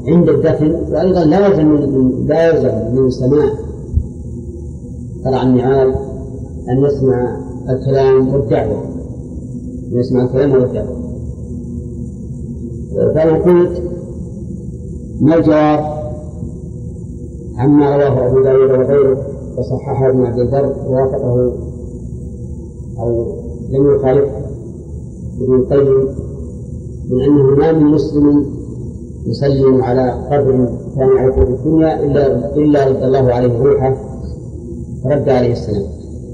عند الدفن. وأيضا لا يلزم من سماع قرع النعال أن يسمع الكلام والدعوة، فأنا قلت ما الجواب عما رواه أبو داود وغيره وصححه ابن عبد البر ووافقه أو لم يخالفه ابن القيم من أنه ما من مسلم يسلم على قبر كان يعرفه في الدنيا إلا رد الله عليه روحه فرد عليه السلام.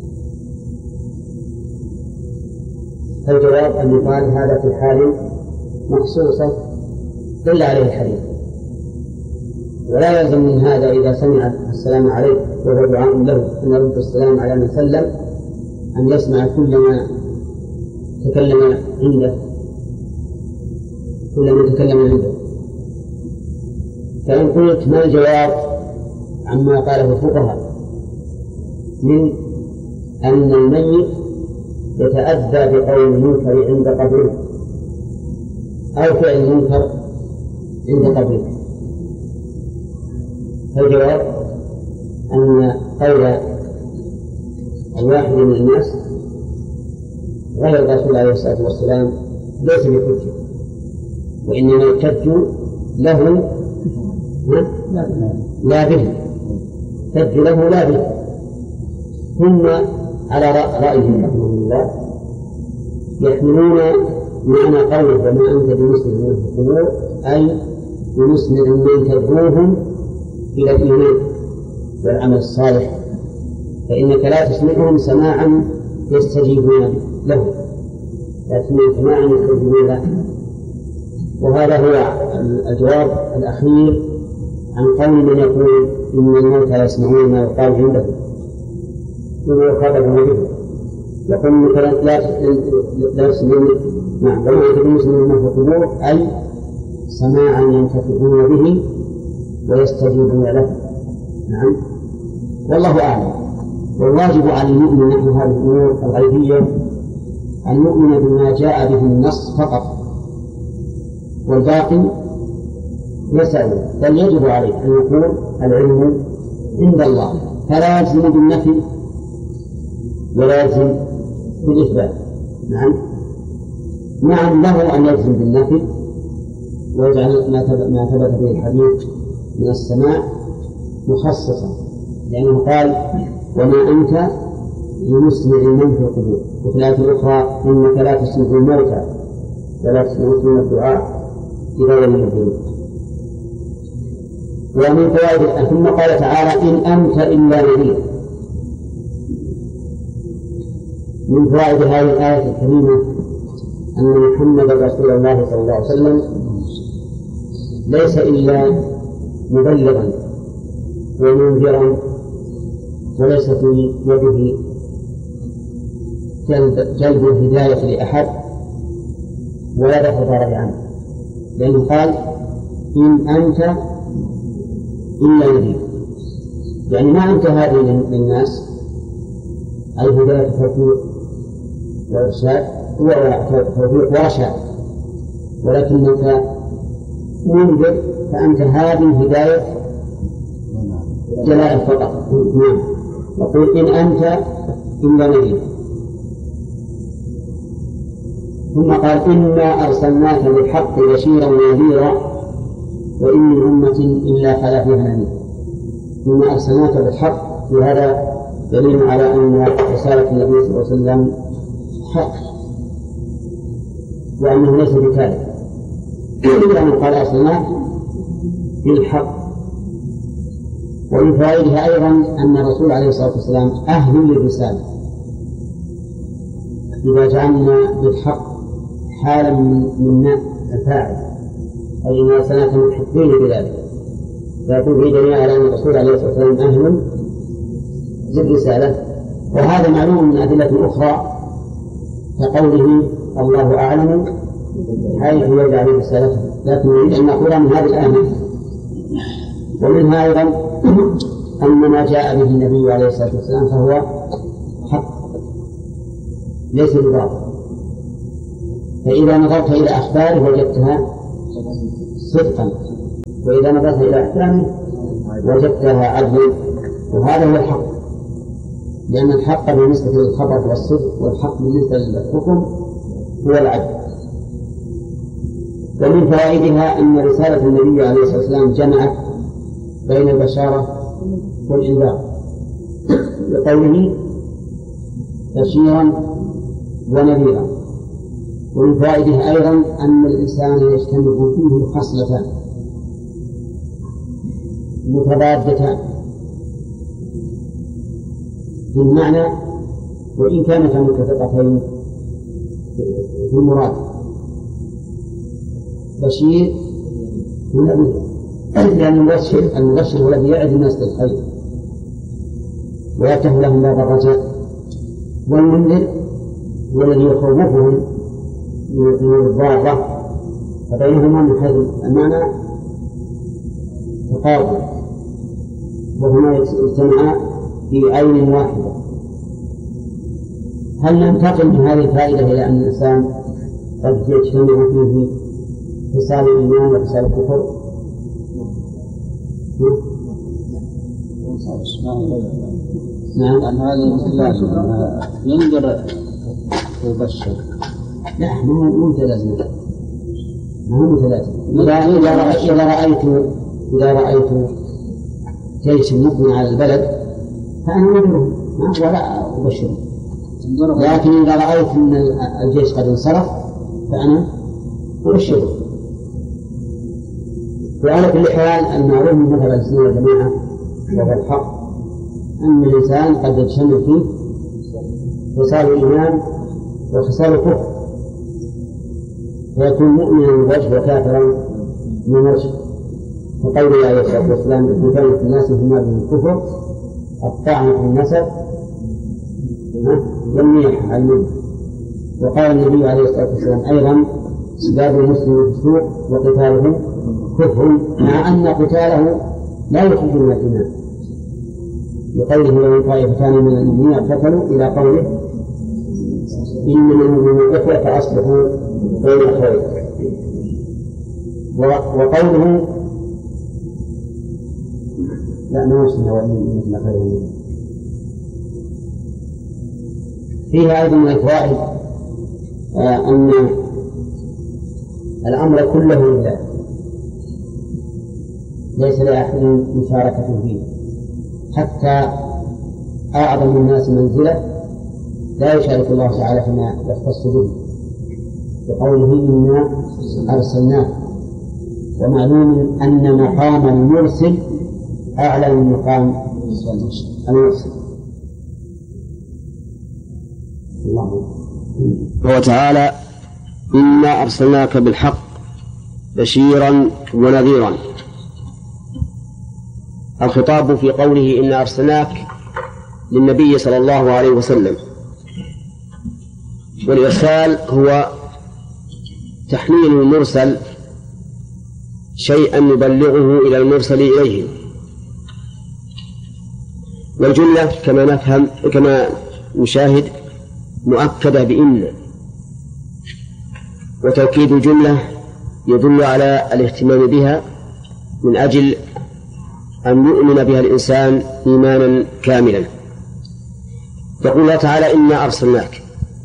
فالجواب أن يقال هذا في حال مخصوصة دل عليه الحديث، ولا يلزم من هذا إذا سمع السلام عليه وهو دعاء له أن يرد السلام على من سلم أن يسمع كل ما تكلم عنده. فإن قلت ما الجواب عما قاله الفقهاء من أن الميت يتأذى بقول المنكر عند قبره أو فعل المنكر عند قبره، فالجواب أن قول الواحد من الناس غير الرسول عليه الصلاة والسلام ليس بحجة، وإنما يحتج له لا به، يحتج له لا به. ثم على رأيهم رحمه الله يحملون معنى قوله وما أنت بمسلم من القبور أي بمسلم من تدعوهم إلى الإيمان والعمل الصالح، فإنك لا تسمعهم سماعا يستجيبون له، لا تسمعهم سماعا يستجيبون له. وهذا هو الجواب الأخير عن قول من يقول إن الموتى يسمعون ما يقال عنده ويخاطبون به، يقول لا يسمعون نعم وما أنت بمسلم من القبور أي سماعا ينتفعون به ويستجيبون له. نعم والله أعلم. والواجب على المؤمن نحو هذه الأمور الغيبية أن يؤمن بما جاء به النص فقط، والباقي يسأل، بل يجب عليه أن يقول العلم عند الله، فلا يلزم بالنفي ولا يلزم بالإثبات. نعم له أن يلزم بالنفي ويجعل ما ثبت به الحديث من السماع مخصصا، لأنه قال وما أنت بمسمع من في القبور، وفي الآية الأخرى إنك لا تسمع الموتى ولا تسمع الدعاء إذا لم يؤمنوا. ومن فوائد ثم قال تعالى إن أنت إلا نذير. من فوائد هذه الآية الكريمة أن محمد رسول الله صلى الله عليه وسلم ليس إلا مبلغا ومنذرا، وليس في يده جلب الهداية لأحد ولا دفع الضرر عنه، لأنه قال إن أنت إلا نذير، يعني ما أنت هذه للناس أي هداية توفيق وإرشاد توفيق ورشاد، ولكنك منذر، فأنت هذه هداية جلاء فقط. نعم يقول إن أنت إلا نذير. ثم قال إنا أرسلناك بالحق بشيرا ونذيرا وإن من أمة إلا خلا فيها نذير. إنا أرسلناك بالحق، وهذا دليل على أن رسالة النبي صلى الله عليه وسلم حق وأنه ليس بكاذب، لأنه قال أرسلناك بالحق. ومن فوائدها أيضا أن الرسول عليه الصلاة والسلام أهل للرسالة، إذا جعلنا بالحق حالا من الفاعل أي إن أرسلناك محقين بذلك، فيكون في دليل على أن الرسول عليه الصلاة والسلام أهل للرسالة. وهذا معلوم من أدلة أخرى كقوله الله أعلم حيث يجعل رسالته، لكن نريد أن نقول من هذه الآية. ومنها أيضا أن ما جاء به النبي عليه الصلاة والسلام فهو حق ليس بباطل، فإذا نظرت إلى أخباره وجدتها صدقا وإذا نظرت إلى أحكامه وجدتها عدل، وهذا هو الحق، لأن الحق بالنسبة للخبر والصدق، والحق بالنسبة للحكم هو العدل. ومن فوائدها أن رسالة النبي عليه الصلاة والسلام جمعت بين البشارة والإنذار، لقوله بشيرا ونذيرا. ومن فوائدها أيضا أن الإنسان يجتمع فيه خصلتان متضادتان في المعنى وإن كانتا متفقتين في المراد، بشير ونذير، لأن المبشر هو الذي يعد الناس بالخير ويفتح لهم باب الرجاء، والمنذر هو الذي يخوفهم من الضارة، فبينهما من حيث المعنى تقارب، وهما يجتمعان في عين واحدة. هل ننتقل من هذه الفائدة إلى أن الإنسان قد يجتمع فيه خصال الإيمان وخصال الكفر؟ نعم. أن هذه مثل ينذر ويبشر. لا، مو متلازمة. إذا رأيت جيش مقبل على البلد فأنا أنذره ولا أبشره، لكن إذا رأيت أن الجيش قد انصرف فأنا أبشره. وعلى كل حال المعروف من مذهب السنة والجماعة وهو الحق أن الإنسان قد يجتمع فيه خصال الإيمان وخصال الكفر، فيكون مؤمنا من وجه وكافرا من وجه، فقول الله عليه الصلاة والسلام إن كان في الناس هما به الكفر الطعن في النسب والنيح على المنه. وقال النبي عليه الصلاة والسلام أيضا سباب المسلم فسوق وقتاله كفر، مع أن قتاله لا يخرج من الإيمان، لقوله لو طائفتان من المؤمنين اقتتلوا إلى قوله إنما المؤمنون إخوة فأصلحوا بين أخويكم. وقوله لا نوصل وإن مثل خير منه. فيها أيضا من الفوائد أن الأمر كله لله، ليس لأحد مشاركة فيه، حتى أعظم الناس منزلة لا يشارك الله تعالى فيما يختص به، بقوله إنا أرسلناك. ومعلوم أن مقام المرسل أعلى من مقام المرسل. هو تعالى إنا أرسلناك بالحق بشيرا ونذيرا. الخطاب في قوله إنا أرسلناك للنبي صلى الله عليه وسلم، والإرسال هو تحميل المرسل شيئا يبلغه إلى المرسل إليه. والجملة كما نفهم كما نشاهد مؤكدة بإن، وتوكيد الجملة يدل على الاهتمام بها من أجل أن يؤمن بها الإنسان إيمانا كاملا. يقول الله تعالى إنا أرسلناك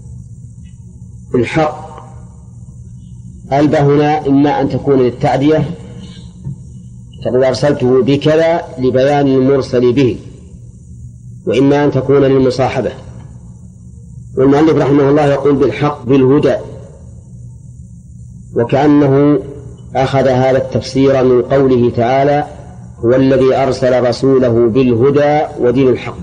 بالحق. البا هنا إما أن تكون للتعدية، تقول أرسلته بكذا لبيان المرسل به، وإما أن تكون للمصاحبة. والمؤلف رحمه الله يقول بالحق بالهدى، وكأنه أخذ هذا التفسير من قوله تعالى هو الذي أرسل رسوله بالهدى ودين الحق.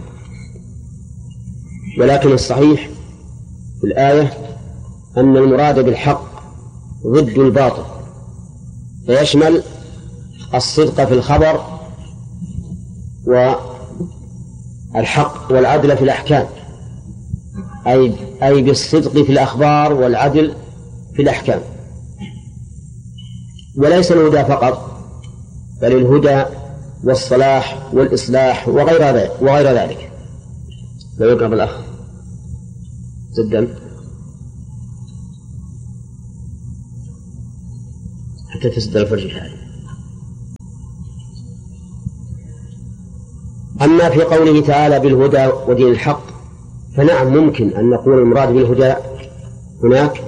ولكن الصحيح في الآية أن المراد بالحق ضد الباطل، فيشمل الصدق في الخبر والحق والعدل في الأحكام، أي بالصدق في الأخبار والعدل في الأحكام. وليس الهدى فقط، بل الهدى والصلاح والإصلاح وغير ذلك. لا يقرب الأخ جدا حتى تسد الفرج هذه. أما في قوله تعالى بالهدى ودين الحق فنعم ممكن أن نقول المراد بالهدى هناك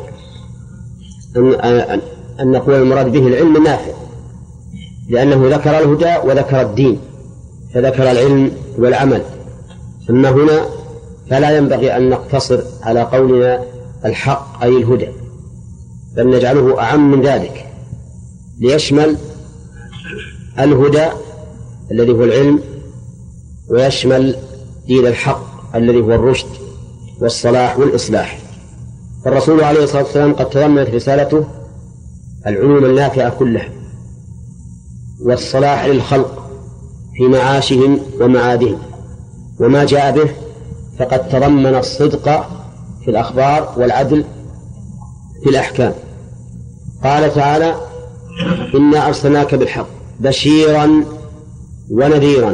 أن نقول المراد به العلم النافع، لأنه ذكر الهدى وذكر الدين فذكر العلم والعمل. أما هنا فلا ينبغي أن نقتصر على قولنا الحق أي الهدى، بل نجعله أعم من ذلك ليشمل الهدى الذي هو العلم، ويشمل دين الحق الذي هو الرشد والصلاح والإصلاح. فالرسول عليه الصلاة والسلام قد تضمنت رسالته العلوم النافعة كلها والصلاح للخلق في معاشهم ومعادهم، وما جاء به فقد تضمن الصدق في الأخبار والعدل في الأحكام. قال تعالى إنا أرسلناك بالحق بشيرا ونذيرا.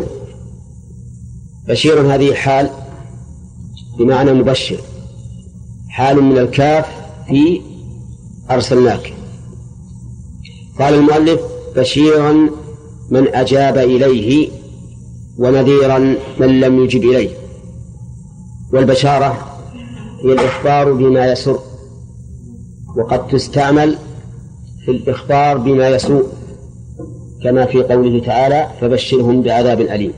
بشير هذه حال بمعنى مبشر، حال من الكاف في أرسلناك. قال المؤلف بشيرا من أجاب إليه ونذيرا من لم يجب إليه. والبشارة هي الإخبار بما يسر، وقد تستعمل في الإخبار بما يسوء كما في قوله تعالى فبشرهم بعذاب أليم.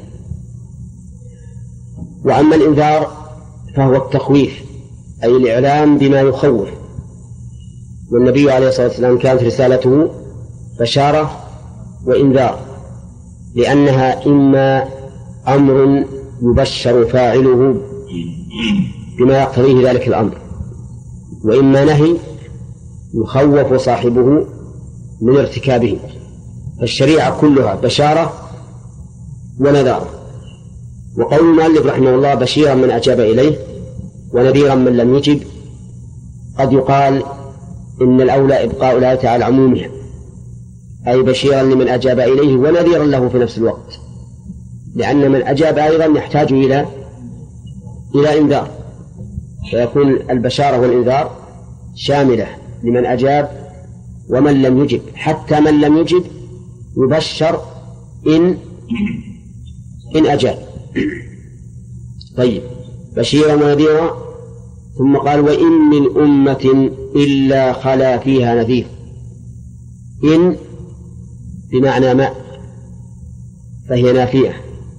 وأما الإنذار فهو التخويف أي الإعلام بما يخوف، والنبي عليه الصلاة والسلام كانت رسالته بشارة وإنذار، لأنها إما أمر يبشر فاعله بما يقتضيه ذلك الأمر، وإما نهي يخوف صاحبه من ارتكابه. فالشريعة كلها بشارة ونذار. وقول المؤلف رحمه الله بشيرا من أجاب إليه ونذيرا من لم يجب، قد يقال إن الأولى إبقاء الآية على عمومها، أي بشيرا لمن أجاب إليه ونذيرا له في نفس الوقت، لأن من أجاب أيضا يحتاج إلى إنذار، فيكون البشارة والإنذار شاملة لمن أجاب ومن لم يجب، حتى من لم يجب يبشر إن أجاب. طيب بشيرا ونذيرا. ثم قال وإن من أمة إلا خلا فيها نذير. إن بمعنى ما، فهي نافية،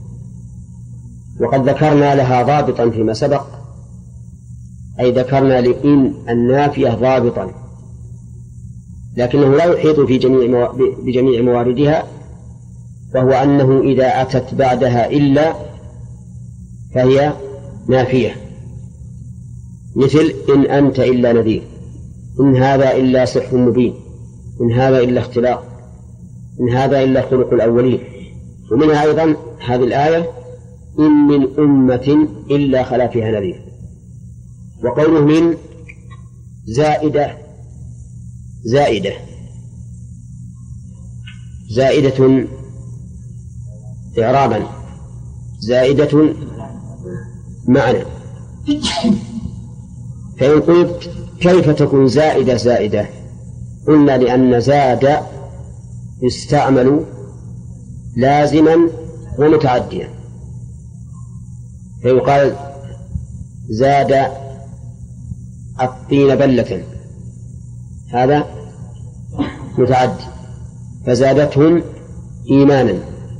وقد ذكرنا لها ضابطا فيما سبق، أي ذكرنا لإن النافية ضابطا، لكنه لا يحيط بجميع مواردها، وهو أنه إذا أتت بعدها إلا فهي نافية، مثل إن أنت إلا نذير، إن هذا إلا سحر مبين، إن هذا إلا اختلاق، إن هذا إلا خلق الأولين. ومنها أيضا هذه الآية إن من أمة إلا خلا فيها نذير. وقوله من زائدة إعرابا، زائدة معنى. فإن قلت كيف تكون زائدة؟ قلنا لأن زاد يستعمل لازما ومتعديا، فيقال زاد الطين بلة، هذا متعدي، فزادتهم إيمانا،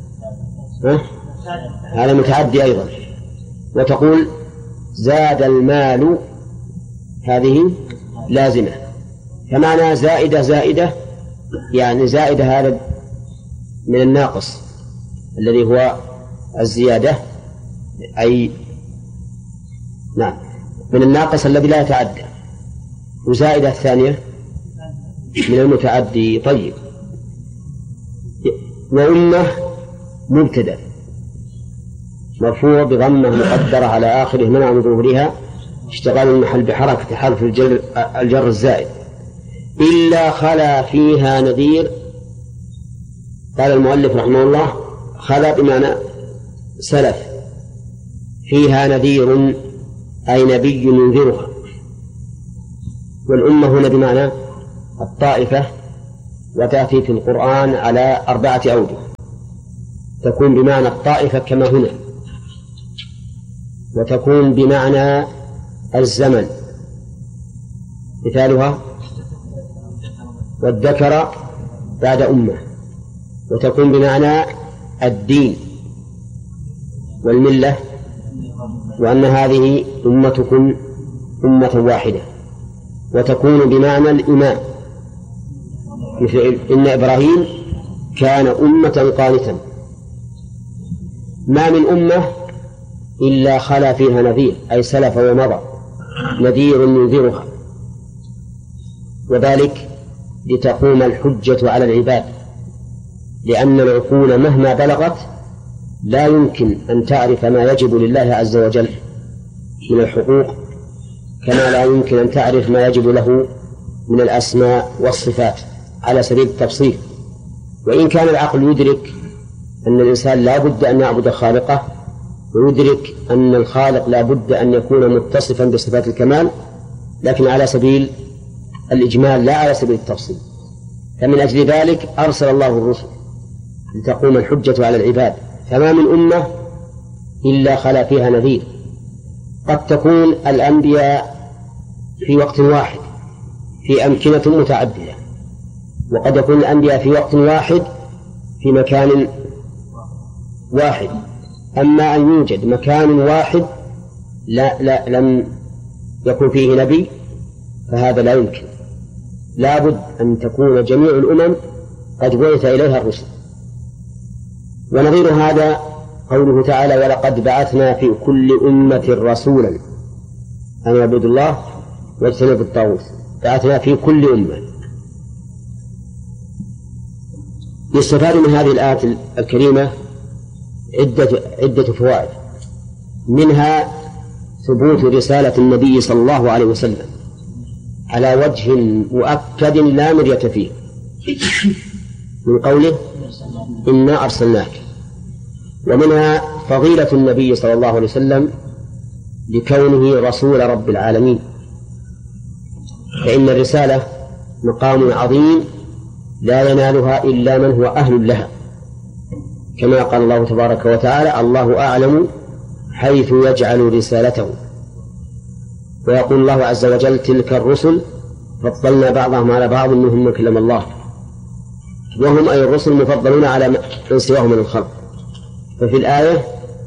هذا متعدي أيضا. وتقول زاد المال، هذه لازمة. فمعنى زائدة يعني زائدة هذا من الناقص الذي هو الزيادة، أي نعم من الناقص الذي لا يتعدى، وزائدة الثانية من المتعدي. طيب وأمة مبتدأ مرفوع بضمة مقدرة على آخره منع من ظهورها اشتغال المحل بحركة حرف الجر الزائد. إلا خلا فيها نذير. قال المؤلف رحمه الله خلا بمعنى سلف، فيها نذير أي نبي ينذرها. والأمة هنا بمعنى الطائفة، وتأتي في القرآن على 4 أوجه، تكون بمعنى الطائفة كما هنا، وتكون بمعنى الزمن، مثالها والذكر بعد أمة، وتكون بمعنى الدين والملة، وأن هذه أمتكم أمة واحدة، وتكون بمعنى الإمام، مثل إن إبراهيم كان أمة قانتا. ما من أمة إلا خلا فيها نذير، أي سلف ومضى نذير ينذرها، وذلك لتقوم الحجة على العباد، لأن العقول مهما بلغت لا يمكن أن تعرف ما يجب لله عز وجل من الحقوق، كما لا يمكن أن تعرف ما يجب له من الأسماء والصفات على سبيل التفصيل. وإن كان العقل يدرك أن الإنسان لا بد أن يعبد خالقه، ويدرك أن الخالق لا بد أن يكون متصفا بصفات الكمال، لكن على سبيل الإجمال لا على سبيل التفصيل. فمن أجل ذلك أرسل الله الرسل لتقوم الحجة على العباد، فما من أمة إلا خلا فيها نذير. قد تكون الأنبياء في وقت واحد في أمكنة متعددة، وقد يكون الأنبياء في وقت واحد في مكان واحد. أما أن يوجد مكان واحد لم يكن فيه نبي فهذا لا يمكن، لا بد أن تكون جميع الأمم قد بعث إليها الرسل. ونظير هذا قوله تعالى: ولقد بعثنا في كل أمة رسولا أن يعبدوا الله واجتنبوا الطاغوت. بعثنا في كل أمة. يستفاد من هذه الآية الكريمة عدة فوائد، منها ثبوت رسالة النبي صلى الله عليه وسلم على وجه مؤكد لا مرية فيه، من قوله: إنا أرسلناك. ومنها فضيلة النبي صلى الله عليه وسلم لكونه رسول رب العالمين، فإن الرسالة مقام عظيم لا ينالها إلا من هو أهل لها، كما قال الله تبارك وتعالى: الله أعلم حيث يجعل رسالته. ويقول الله عز وجل: تلك الرسل فضلنا بعضهم على بعض منهم من كلم الله. وهم أي الرسل مفضلون على من سواهم من الخلق. ففي الآية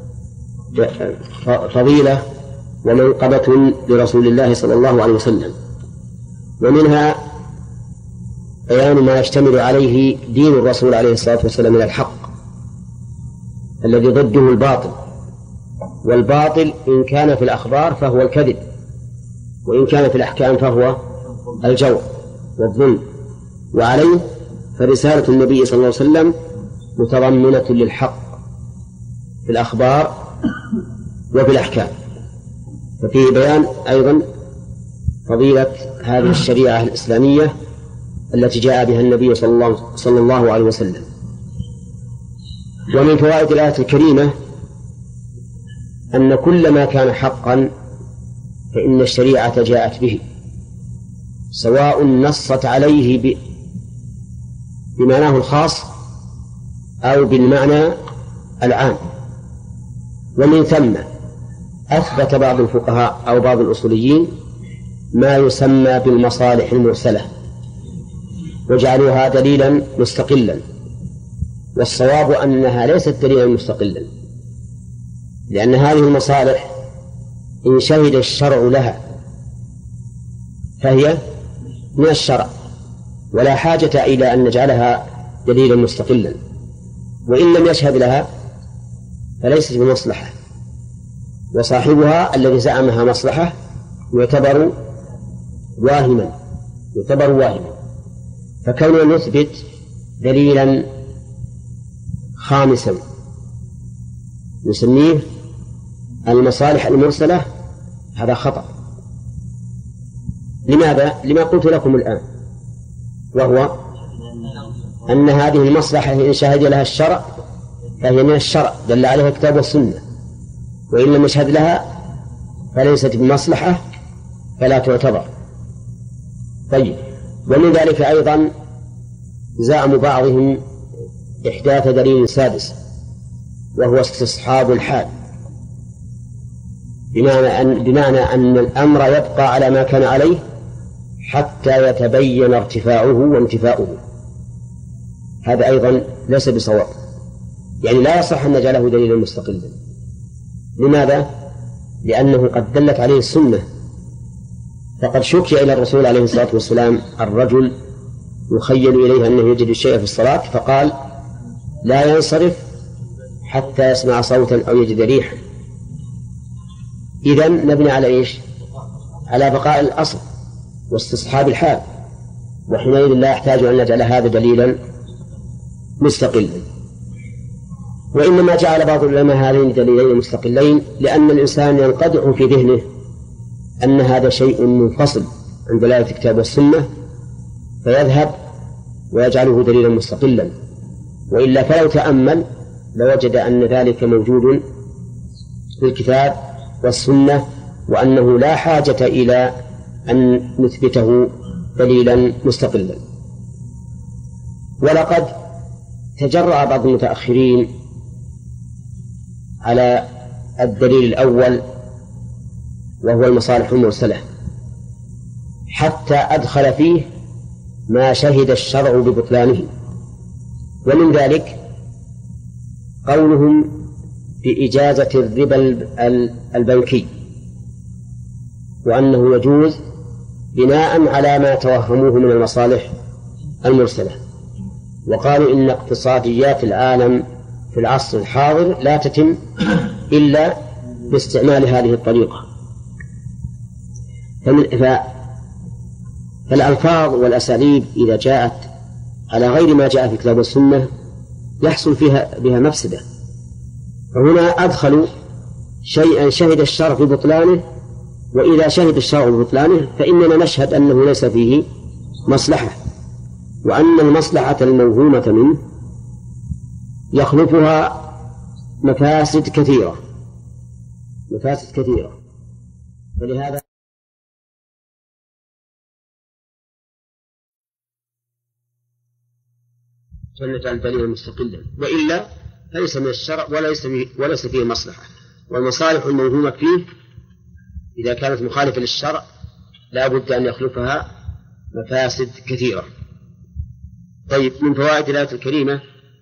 فضيلة ومنقبة لرسول الله صلى الله عليه وسلم. ومنها بيان ما يشتمل عليه دين الرسول عليه الصلاة والسلام من الحق الذي ضده الباطل، والباطل إن كان في الأخبار فهو الكذب، وإن كان في الأحكام فهو الجور والظلم. وعليه فرسالة النبي صلى الله عليه وسلم متضمنة للحق في الأخبار وفي الأحكام. ففيه بيان أيضا فضيلة هذه الشريعة الإسلامية التي جاء بها النبي صلى الله عليه وسلم. ومن فوائد الآية الكريمة أن كل ما كان حقا فإن الشريعة جاءت به، سواء نصت عليه بمعناه الخاص أو بالمعنى العام. ومن ثم أثبت بعض الفقهاء أو بعض الأصوليين ما يسمى بالمصالح المرسلة، وجعلوها دليلا مستقلا، والصواب أنها ليست دليلا مستقلا، لأن هذه المصالح إن شهد الشرع لها فهي من الشرع، ولا حاجة إلى أن نجعلها دليلا مستقلا. وإن لم يشهد لها فليست بمصلحة، وصاحبها الذي زعمها مصلحة يعتبر واهما. فكوننا نثبت دليلا خامسا نسميه المصالح المرسلة، هذا خطأ. لماذا؟ لما قلت لكم الآن، وهو أن هذه المصلحة إن شهد لها الشرع فهي من الشرع، دل عليها الكتاب والسنة، وإن لم يشهد لها فليست بمصلحة فلا تعتبر. طيب، ومن ذلك أيضا زعم بعضهم إحداث دليل سادس، وهو استصحاب الحال. بمعنى أن الأمر يبقى على ما كان عليه حتى يتبين ارتفاعه وانتفاؤه. هذا أيضا ليس بصواب، يعني لا يصح أن نجعله دليلا مستقلا. لماذا؟ لأنه قد دلت عليه السنة، فقد شكي إلى الرسول عليه الصلاة والسلام الرجل يخيل إليه أنه يجد الشيء في الصلاة، فقال لا ينصرف حتى يسمع صوتا أو يجد ريحا. إذن نبني على إيش؟ على بقاء الأصل واستصحاب الحال، وحينئذ لا يحتاج أن نجعل هذا دليلا مستقلا. وإنما جعل بعض العلماء هذين دليلين مستقلين لأن الإنسان ينقدح في ذهنه أن هذا شيء منفصل عن دلالة الكتاب والسنة، فيذهب ويجعله دليلا مستقلا، وإلا فلو تأمل لوجد أن ذلك موجود في الكتاب والسنة، وأنه لا حاجة إلى أن نثبته دليلا مستقلا. ولقد تجرأ بعض المتأخرين على الدليل الأول وهو المصالح المرسلة حتى أدخل فيه ما شهد الشرع ببطلانه، ومن ذلك قولهم بإجازة الربا البنكي، وأنه يجوز بناء على ما توهموه من المصالح المرسلة. وقالوا إن اقتصاديات العالم في العصر الحاضر لا تتم إلا باستعمال هذه الطريقة. فالألفاظ والأساليب إذا جاءت على غير ما جاء في كتاب السنة يحصل بها مفسدة. فهنا أدخلوا شيئا شهد الشرع ببطلانه، وإذا شهد الشرع ببطلانه فإننا نشهد أنه ليس فيه مصلحة، وأن المصلحة الموهومة منه يخلفها مفاسد كثيرة. فلهذا فلنجعل دليلا مستقلا، وإلا فليس من الشرع وليس فيه مصلحة. والمصالح الموهومة فيه إذا كانت مخالفة للشرع لا بد أن يخلفها مفاسد كثيرة. طيب، من فوائد الآية الكريمة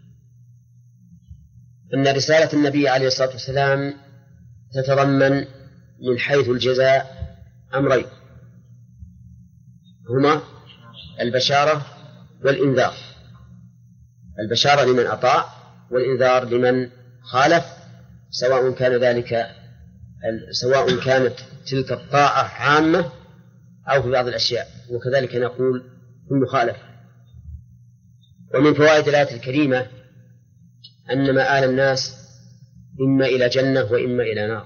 أن رسالة النبي عليه الصلاة والسلام تتضمن من حيث الجزاء أمرين، هما البشارة والإنذار. البشارة لمن أطاع، والإنذار لمن خالف، سواء كانت تلك الطاعة عامة أو في بعض الأشياء، وكذلك نقول في المخالفة. ومن فوائد الآية الكريمة أن مآل الناس إما إلى جنة وإما إلى نار،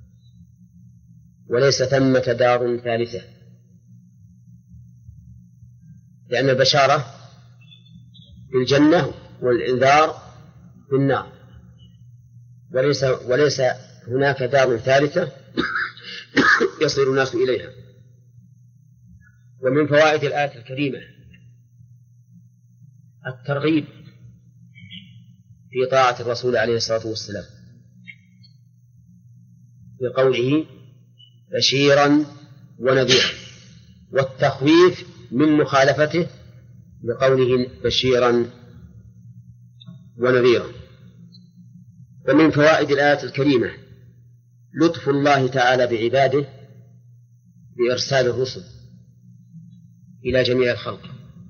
وليس ثمة دار ثالثة، لأن البشارة في الجنة والإنذار في النار، وليس هناك دار ثالثة يصير الناس إليها. ومن فوائد الآية الكريمة الترغيب في طاعة الرسول عليه الصلاة والسلام بقوله بشيرا ونذيرا، والتخويف من مخالفته بقوله بشيرا ونذيرا. ومن فوائد الآية الكريمة لطف الله تعالى بعباده بإرسال الرسل إلى جميع الخلق،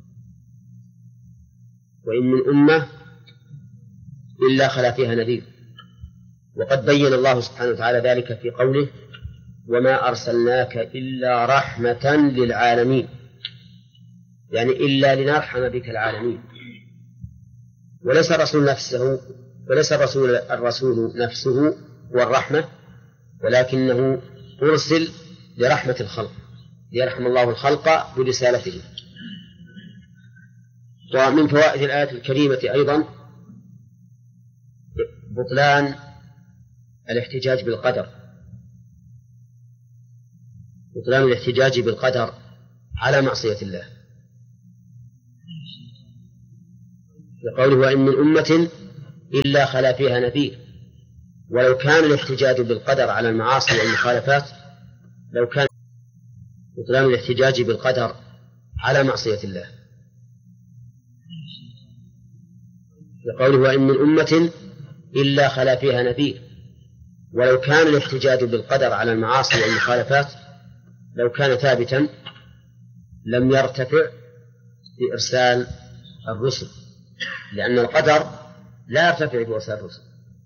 وإن من أمة إلا خلا فيها نذير. وقد بين الله سبحانه وتعالى ذلك في قوله وما أرسلناك إلا رحمة للعالمين، يعني إلا لنرحم بك العالمين. وليس الرسول نفسه والرحمة، ولكنه أرسل لرحمة الخلق، ليرحم الله الخلق برسالته. ومن فوائد الآية الكريمة أيضا بطلان الاحتجاج بالقدر على معصية الله، لقوله وإن من أمة إلا خلا فيها نذير، ولو كان الاحتجاج بالقدر على المعاصي والمخالفات لو كان بطلان الاحتجاج بالقدر على معصية الله، لقوله وإن من أمة إلا خلا فيها نذير. ولو كان الاحتجاج بالقدر على المعاصي والمخالفات لو كان ثابتا لم يرتفع بإرسال الرسل، لأن القدر لا يرتفع بإرسال الرسل.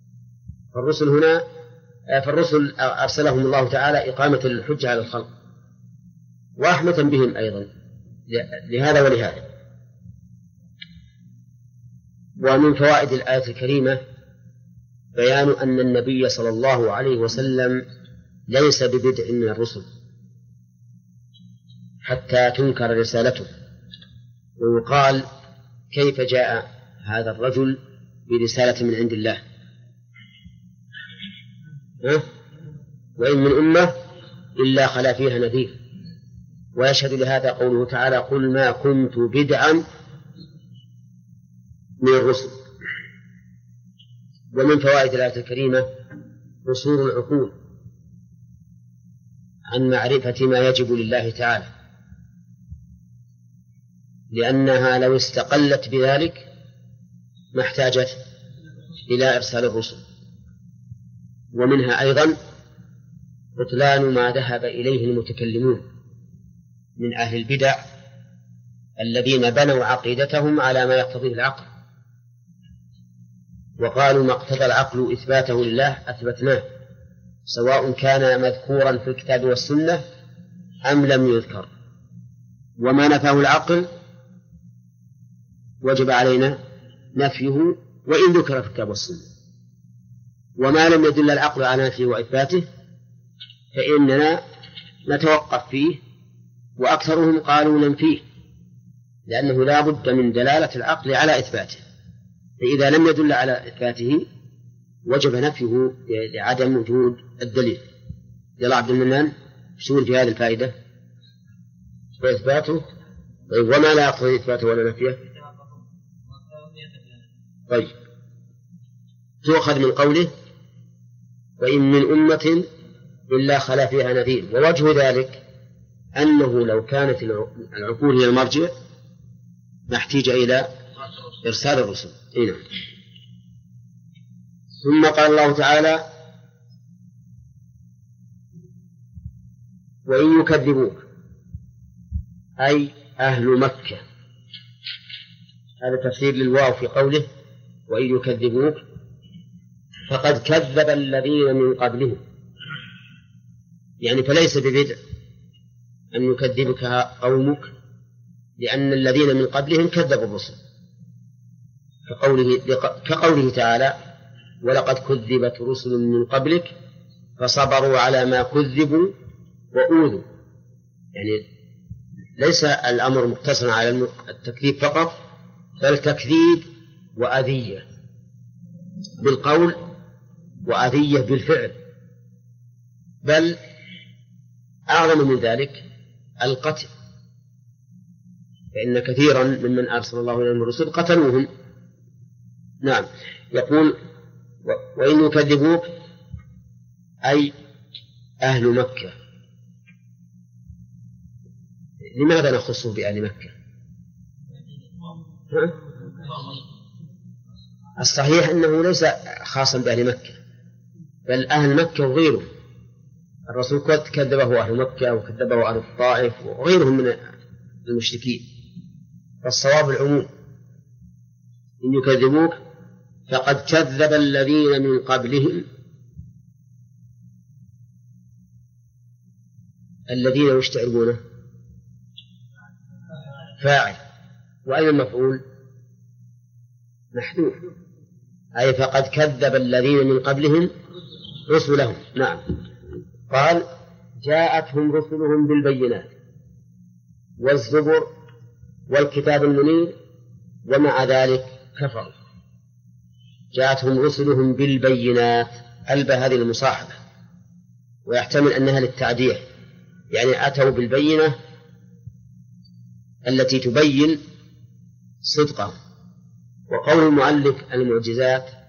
فالرسل أرسلهم الله تعالى إقامة الحجة على الخلق ورحمة بهم أيضا لهذا ولهذا. ومن فوائد الآية الكريمة بيان أن النبي صلى الله عليه وسلم ليس ببدع من الرسل حتى تنكر رسالته، ويقال كيف جاء هذا الرجل برسالة من عند الله؟ وإن من أمة إلا خلا فيها نذير. ويشهد لهذا قوله تعالى قل ما كنت بدعا من الرسل. ومن فوائد الآية الكريمة قصور العقول عن معرفة ما يجب لله تعالى، لأنها لو استقلت بذلك ما احتاجت إلى إرسال الرسل. ومنها أيضا بطلان ما ذهب إليه المتكلمون من أهل البدع الذين بنوا عقيدتهم على ما يقتضيه العقل، وقالوا ما اقتضى العقل إثباته لله أثبتناه سواء كان مذكورا في الكتاب والسنة أم لم يذكر، وما نفاه العقل وجب علينا نفيه وإن ذكر في الكتاب والسنة، وما لم يدل العقل على نفيه وإثباته فإننا نتوقف فيه. وأكثرهم قالوا ننفيه لأنه لا بد من دلالة العقل على إثباته، فإذا لم يدل على إثباته وجب نفيه لعدم وجود الدليل. يلا عبد المنان شو في هذه الفائدة وإثباته؟ طيب وما لا يقتضي إثباته ولا نفيه؟ طيب تؤخذ من قوله وإن من أمة إلا خلا فيها نذير. ووجه ذلك أنه لو كانت العقول هي المرجع ما احتاج إلى إرسال الرسل. هنا ثم قال الله تعالى وإن يكذبوك أي أهل مكة. هذا تفسير للواو في قوله وإن يكذبوك فقد كذب الذين من قبلهم، يعني فليس ببدع أن يكذبك قومك لأن الذين من قبلهم كذبوا الرسل، كقوله تعالى ولقد كذبت رسل من قبلك فصبروا على ما كذبوا وأوذوا. يعني ليس الأمر مقتصرا على التكذيب فقط، بل تكذيب وأذية بالقول وأذية بالفعل، بل أعظم من ذلك القتل، فإن كثيرا ممن أرسل الله إليهم الرسل قتلوهم. نعم يقول وإن يكذبوك أي أهل مكة. لماذا نخصه بأهل مكة؟ الصحيح أنه ليس خاصا بأهل مكة بل أهل مكة وغيره. الرسول كذبه أهل مكة وكذبه أهل الطائف وغيرهم من المشركين، فالصواب العموم إن يكذبوك فقد كذب الذين من قبلهم. الذين يشتعرونه فاعل، وأين المفعول؟ محذوف، أي فقد كذب الذين من قبلهم رسلهم. نعم قال جاءتهم رسلهم بالبينات والزبر والكتاب المنير ومع ذلك كفروا. جاءتهم رسلهم بالبينات، الباء هذه المصاحبة ويحتمل أنها للتعدية، يعني أتوا بالبينة التي تبين صدقه. وقول المؤلف المعجزات